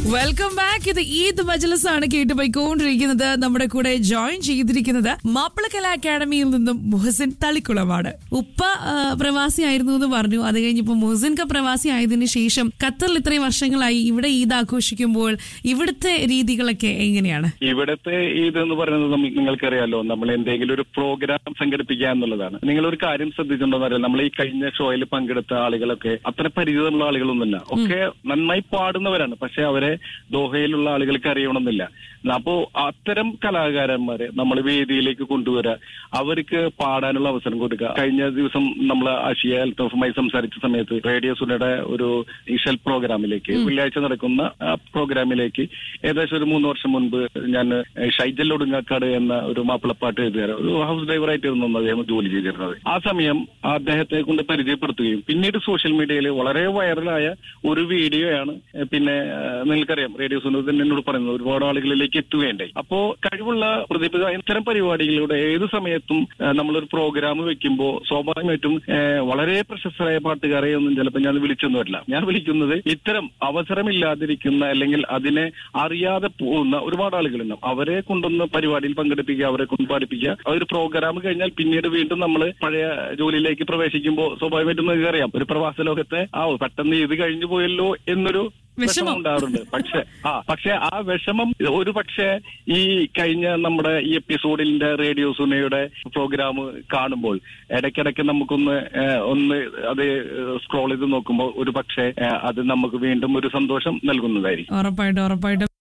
Welcome back. ഇത് ഈദ് മജ്‌ലിസ് ആണ് കേട്ടുപോയിക്കൊണ്ടിരിക്കുന്നത്. നമ്മുടെ കൂടെ ജോയിൻ ചെയ്തിരിക്കുന്നത് മാപ്പിളകല അക്കാദമിയിൽ നിന്നും മുഹസിൻ തളിക്കുളമാണ്. ഉപ്പ പ്രവാസിയായിരുന്നു എന്ന് പറഞ്ഞു. അത് കഴിഞ്ഞപ്പോൾ മുഹസിൻ പ്രവാസി ആയതിനു ശേഷം ഖത്തറിൽ ഇത്രയും വർഷങ്ങളായി ഇവിടെ ഈദ് ആഘോഷിക്കുമ്പോൾ ഇവിടുത്തെ രീതികളൊക്കെ എങ്ങനെയാണ്? ഇവിടുത്തെ ഈദ് എന്ന് പറയുന്നത് നിങ്ങൾക്കറിയാലോ, നമ്മൾ എന്തെങ്കിലും ഒരു പ്രോഗ്രാം സംഘടിപ്പിക്കുക എന്നുള്ളതാണ്. നിങ്ങളൊരു കാര്യം ശ്രദ്ധിച്ചിട്ടുണ്ടോന്ന് അറിയാം, നമ്മൾ ഈ കഴിഞ്ഞ ഷോയിൽ പങ്കെടുത്ത ആളുകളൊക്കെ അത്ര പരിചയമുള്ള ആളുകളൊന്നുമില്ല. ഒക്കെ നന്നായി പാടുന്നവരാണ്, പക്ഷെ അവരെ ദോഹയിലുള്ള ആളുകൾക്ക് അറിയണമെന്നില്ല. അപ്പോ അത്തരം കലാകാരന്മാരെ നമ്മൾ വേദിയിലേക്ക് കൊണ്ടുവരിക, അവർക്ക് പാടാനുള്ള അവസരം കൊടുക്കുക. കഴിഞ്ഞ ദിവസം നമ്മൾ ആഷിയ അൽത്തോഫുമായി സംസാരിച്ച സമയത്ത് റേഡിയോ സുനയുടെ ഒരു ഇഷൽ പ്രോഗ്രാമിലേക്ക്, വെള്ളിയാഴ്ച നടക്കുന്ന പ്രോഗ്രാമിലേക്ക് ഏകദേശം ഒരു 3 വർഷം മുൻപ് ഞാൻ ഷൈജൽ ഒടുങ്ങാക്കാട് എന്ന ഒരു മാപ്പിളപ്പാട്ട് എഴുതുകാരൻ, ഒരു ഹൗസ് ഡ്രൈവറായിട്ടായിരുന്നു അദ്ദേഹം ജോലി ചെയ്തിരുന്നത്. ആ സമയം അദ്ദേഹത്തെ കൊണ്ട് പരിചയപ്പെടുത്തുകയും പിന്നീട് സോഷ്യൽ മീഡിയയിൽ വളരെ വൈറലായ ഒരു വീഡിയോയാണ്. പിന്നെ നിങ്ങൾക്കറിയാം, റേഡിയോ സുനത് തന്നെ എന്നോട് പറയുന്നത് ഒരുപാട് ആളുകളിലേക്ക് എത്തുകയുണ്ടായി. അപ്പോ കഴിവുള്ള പ്രതിഭ ഇത്തരം പരിപാടികളിലൂടെ ഏത് സമയത്തും നമ്മളൊരു പ്രോഗ്രാം വെക്കുമ്പോൾ സ്വാഭാവികമായിട്ടും വളരെ പ്രശസ്തരായ പാട്ടുകാരെ ഒന്നും ചിലപ്പോൾ ഞാൻ വിളിച്ചൊന്നും വരില്ല. ഞാൻ വിളിക്കുന്നത് ഇത്തരം അവസരമില്ലാതിരിക്കുന്ന അല്ലെങ്കിൽ അതിനെ അറിയാതെ പോകുന്ന ഒരുപാട് ആളുകളുണ്ടാവും. അവരെ കൊണ്ടൊന്ന് പരിപാടിയിൽ പങ്കെടുപ്പിക്കുക, അവരെ കൊണ്ട് പാടിപ്പിക്കുക. ഒരു പ്രോഗ്രാം കഴിഞ്ഞാൽ പിന്നീട് വീണ്ടും നമ്മൾ പഴയ ജോലിയിലേക്ക് പ്രവേശിക്കുമ്പോൾ സ്വാഭാവികമായിട്ടും നിങ്ങൾക്കറിയാം, ഒരു പ്രവാസ ലോകത്തെ പെട്ടെന്ന് ഇത് കഴിഞ്ഞു പോയല്ലോ എന്നൊരു വിഷമം ഉണ്ടാവാറുണ്ട്. പക്ഷെ ആ വിഷമം ഒരു പക്ഷേ ഈ കഴിഞ്ഞ നമ്മുടെ ഈ എപ്പിസോഡിന്റെ റേഡിയോ സുനയുടെ പ്രോഗ്രാം കാണുമ്പോൾ ഇടയ്ക്കിടയ്ക്ക് നമുക്കൊന്ന് അത് സ്ക്രോൾ ചെയ്ത് നോക്കുമ്പോൾ ഒരു പക്ഷേ അത് നമുക്ക് വീണ്ടും ഒരു സന്തോഷം നൽകുന്നതായിരിക്കും. ഉറപ്പായിട്ടും.